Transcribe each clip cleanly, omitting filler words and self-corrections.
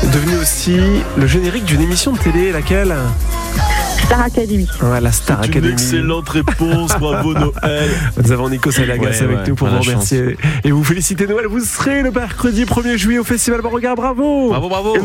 Devenu aussi le générique d'une émission de télé, laquelle ? Star Academy. Ouais, la Star C'est Academy. une excellente réponse, bravo Noël. Nous avons Nico Salagas avec nous pour vous remercier et vous féliciter Noël. Vous serez le mercredi 1er juillet au Festival Beauregard. Bravo. Bravo.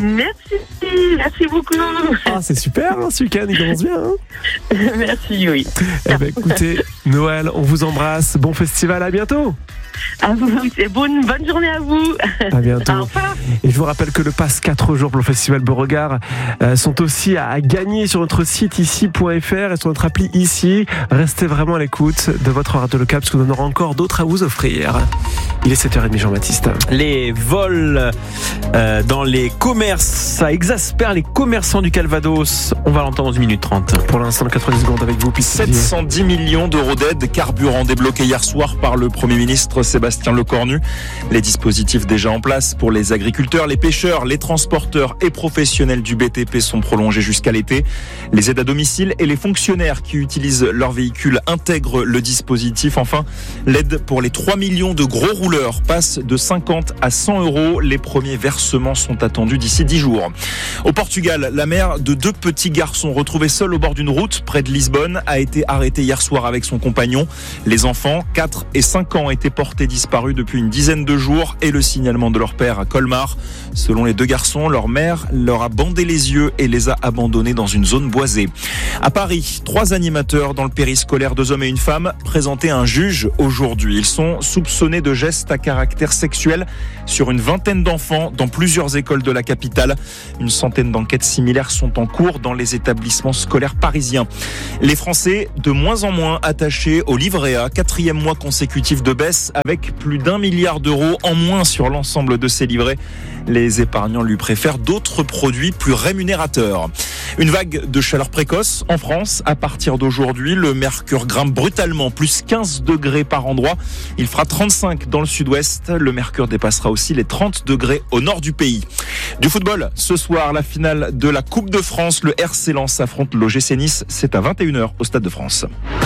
Merci beaucoup. Ah, c'est super, hein, ce week-end, il commence bien. Hein. Merci, oui. Eh ben, écoutez, Noël, on vous embrasse. Bon festival, à bientôt. À vous, c'est bonne journée à vous. À bientôt. Au revoir. Et je vous rappelle que le pass 4 jours pour le Festival Beauregard sont aussi à gagner sur notre site ici.fr et sur notre appli ici. Restez vraiment à l'écoute de votre radio locale parce qu'on en aura encore d'autres à vous offrir. Il est 7h30, Jean-Baptiste. Les vols dans les commerces, ça exaspère les commerçants du Calvados. On va l'entendre dans 1 minute 30. Pour l'instant, 90 secondes avec vous. 710 millions d'euros d'aide carburant débloqués hier soir par le Premier ministre Sébastien Lecornu. Les dispositifs déjà en place pour les agriculteurs, les pêcheurs, les transporteurs et professionnels du BTP sont prolongés jusqu'à l'été. Les aides à domicile et les fonctionnaires qui utilisent leur véhicule intègrent le dispositif. Enfin, l'aide pour les 3 millions de gros rouleurs passe de 50 à 100 euros. Les premiers versements sont attendus d'ici 10 jours. Au Portugal, la mère de 2 petits garçons retrouvés seuls au bord d'une route près de Lisbonne a été arrêtée hier soir avec son compagnon. Les enfants, 4 et 5 ans, étaient portés disparus depuis une dizaine de jours et le signalement de leur père à Colmar. Selon les 2 garçons, leur mère leur a bandé les yeux et les a abandonnés dans une zone boisée. À Paris, 3 animateurs dans le périscolaire, 2 hommes et une femme, présentés à un juge aujourd'hui. Ils sont soupçonnés de gestes à caractère sexuel sur une vingtaine d'enfants dans plusieurs écoles de la capitale. Une centaine d'enquêtes similaires sont en cours dans les établissements scolaires parisiens. Les Français, de moins en moins attachés au livret A, 4e mois consécutif de baisse avec plus d'1 milliard d'euros en moins sur l'ensemble de ces livrets. Les épargnants lui préfèrent d'autres produits plus rémunérateurs. Une vague de chaleur précoce en France. À partir d'aujourd'hui, le mercure grimpe brutalement, plus 15 degrés par endroit. Il fera 35 dans le sud-ouest. Le mercure dépassera aussi les 30 degrés au nord du pays. Du football, ce soir, la finale de la Coupe de France. Le RC Lens affronte l'OGC Nice. C'est à 21h au Stade de France.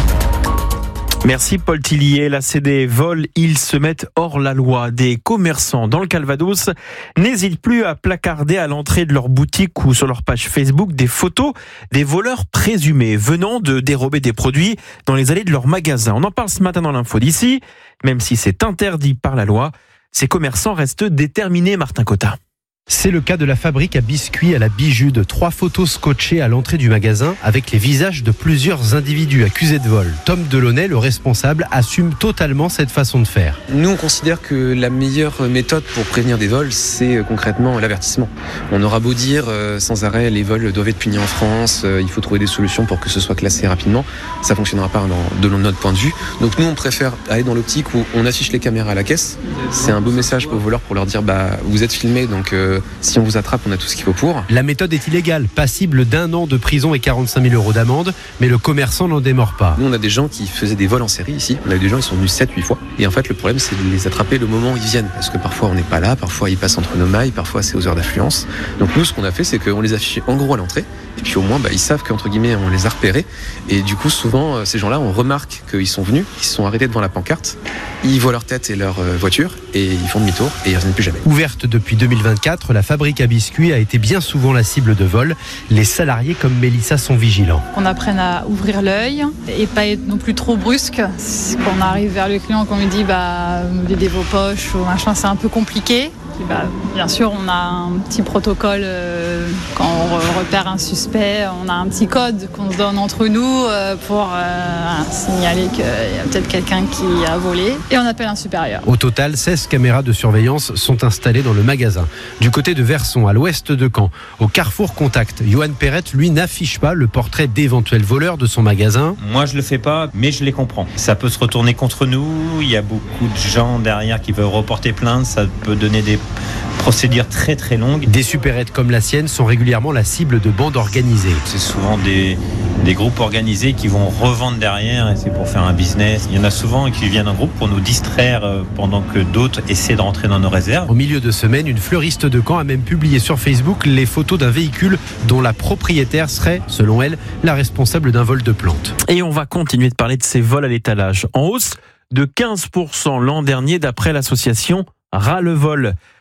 Merci Paul Tillier. La CD vols, ils se mettent hors la loi. Des commerçants dans le Calvados n'hésitent plus à placarder à l'entrée de leur boutique ou sur leur page Facebook des photos des voleurs présumés venant de dérober des produits dans les allées de leur magasin. On en parle ce matin dans l'info d'ici. Même si c'est interdit par la loi, ces commerçants restent déterminés, Martin Cotta. C'est le cas de la fabrique à biscuits à la Bijude. 3 photos scotchées à l'entrée du magasin avec les visages de plusieurs individus accusés de vol. Tom Delaunay, le responsable, assume totalement cette façon de faire. Nous, on considère que la meilleure méthode pour prévenir des vols, c'est concrètement l'avertissement. On aura beau dire sans arrêt, les vols doivent être punis en France, il faut trouver des solutions pour que ce soit classé rapidement. Ça ne fonctionnera pas de notre point de vue. Donc nous, on préfère aller dans l'optique où on affiche les caméras à la caisse. C'est un beau message pour les voleurs pour leur dire vous êtes filmés, donc si on vous attrape, on a tout ce qu'il faut pour. La méthode est illégale, passible d'1 an de prison et 45 000 euros d'amende, mais le commerçant n'en démord pas. Nous, on a des gens qui faisaient des vols en série ici. On a eu des gens qui sont venus 7-8 fois. Et en fait, le problème, c'est de les attraper le moment où ils viennent. Parce que parfois, on n'est pas là, parfois, ils passent entre nos mailles, parfois, c'est aux heures d'affluence. Donc nous, ce qu'on a fait, c'est qu'on les affichait en gros à l'entrée. Et puis au moins, ils savent qu'entre guillemets, on les a repérés. Et du coup, souvent, ces gens-là, on remarque qu'ils sont venus, ils se sont arrêtés devant la pancarte, ils voient leur tête et leur voiture, et ils font demi-tour, et ils ne reviennent plus jamais. Ouverte depuis 2024, la fabrique à biscuits a été bien souvent la cible de vol. Les salariés comme Mélissa sont vigilants. On apprenne à ouvrir l'œil et pas être non plus trop brusque. Quand on arrive vers le client, qu'on lui dit videz vos poches ou machin, c'est un peu compliqué. Puis, bien sûr, on a un petit protocole quand on repère un suspect. On a un petit code qu'on se donne entre nous pour signaler qu'il y a peut-être quelqu'un qui a volé. Et on appelle un supérieur. Au total, 16 caméras de surveillance sont installées dans le magasin. Du côté de Verson, à l'ouest de Caen, au Carrefour Contact, Johan Perrette, lui, n'affiche pas le portrait d'éventuels voleurs de son magasin. Moi, je le fais pas, mais je les comprends. Ça peut se retourner contre nous. Il y a beaucoup de gens derrière qui veulent reporter plainte. Ça peut donner des procédures très très longues. Des supérettes comme la sienne sont régulièrement la cible de bandes organisées. C'est souvent des groupes organisés qui vont revendre derrière et c'est pour faire un business. Il y en a souvent qui viennent en groupe pour nous distraire pendant que d'autres essaient de rentrer dans nos réserves. Au milieu de semaine, une fleuriste de Caen a même publié sur Facebook les photos d'un véhicule dont la propriétaire serait, selon elle, la responsable d'un vol de plantes. Et on va continuer de parler de ces vols à l'étalage. En hausse de 15% l'an dernier d'après l'association Ras le vol.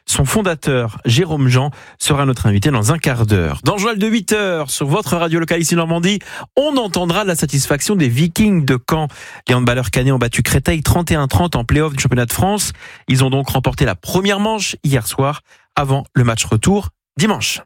Son fondateur, Jérôme Jean, sera notre invité dans un quart d'heure. Dans le journal de 8h, sur votre radio locale ici Normandie, on entendra la satisfaction des Vikings de Caen. Les handballeurs caennais ont battu Créteil 31-30 en play-off du championnat de France. Ils ont donc remporté la première manche hier soir, avant le match retour dimanche.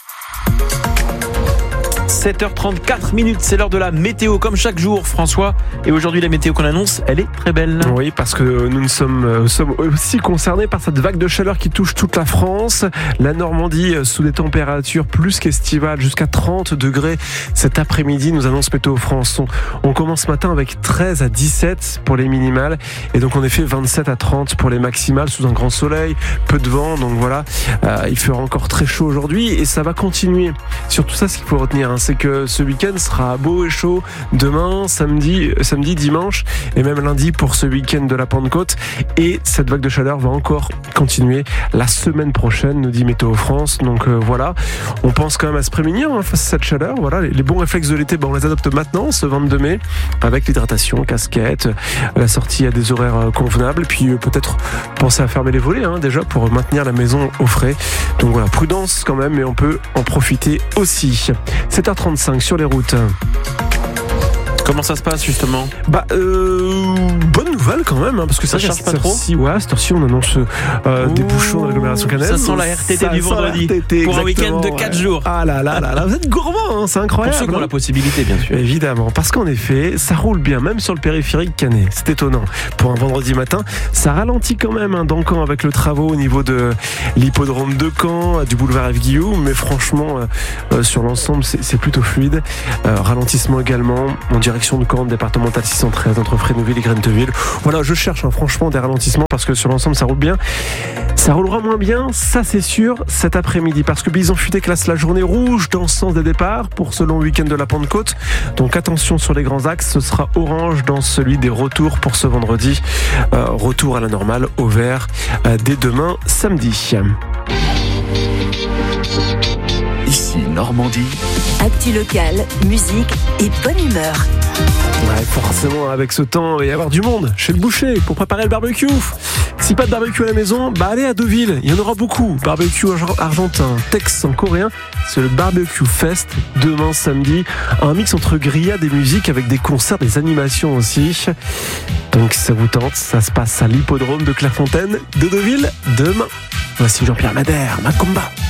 7h34, c'est l'heure de la météo comme chaque jour, François. Et aujourd'hui, la météo qu'on annonce, elle est très belle. Oui, parce que nous sommes aussi concernés par cette vague de chaleur qui touche toute la France. La Normandie sous des températures plus qu'estivales, jusqu'à 30 degrés cet après-midi, nous annonce Météo France. On commence ce matin avec 13 à 17 pour les minimales et donc en effet 27 à 30 pour les maximales sous un grand soleil, peu de vent. Donc voilà, il fera encore très chaud aujourd'hui et ça va continuer. Surtout ça, ce qu'il faut retenir, c'est que ce week-end sera beau et chaud demain, samedi, dimanche et même lundi pour ce week-end de la Pentecôte. Et cette vague de chaleur va encore continuer la semaine prochaine, nous dit Météo France. Donc voilà, on pense quand même à se prémunir face à cette chaleur. Voilà, les bons réflexes de l'été, on les adopte maintenant, ce 22 mai, avec l'hydratation, casquette, la sortie à des horaires convenables, puis peut-être penser à fermer les volets déjà pour maintenir la maison au frais. Donc voilà, prudence quand même, mais on peut en profiter aussi. 7h35 sur les routes. Comment ça se passe justement ? Bonne nouvelle quand même, parce que ça charge pas trop. Ouais, à cette heure-ci on annonce des bouchons dans l'agglomération canaise. Ça sent la RTT du vendredi pour un week-end de 4 jours. Ah là, vous êtes gourmand, c'est incroyable. Pour ceux qui ont la possibilité, bien sûr. Évidemment, parce qu'en effet, ça roule bien, même sur le périphérique canet. C'est étonnant. Pour un vendredi matin, ça ralentit quand même dans Caen avec le travaux au niveau de l'hippodrome de Caen, du boulevard F. Guillaume, mais franchement, sur l'ensemble, c'est plutôt fluide. Ralentissement également en direction de Caen, départementale 613 entre Frénouville et Grenteville. Voilà, je cherche franchement des ralentissements parce que sur l'ensemble ça roule bien. Ça roulera moins bien, ça c'est sûr, cet après-midi, parce que Bison Futé classe la journée rouge dans le sens des départs pour ce long week-end de la Pentecôte. Donc attention sur les grands axes, ce sera orange dans celui des retours pour ce vendredi. Retour à la normale au vert dès demain samedi. Ici Normandie. Actu local, musique et bonne humeur. Ouais, forcément, avec ce temps, il va y avoir du monde chez le boucher pour préparer le barbecue. Si pas de barbecue à la maison, allez à Deauville, il y en aura beaucoup. Barbecue argentin, texan, coréen, c'est le Barbecue Fest demain samedi. Un mix entre grillades et musique avec des concerts, des animations aussi. Donc ça vous tente, ça se passe à l'hippodrome de Clairefontaine de Deauville demain. Voici Jean-Pierre Madère, Macumba.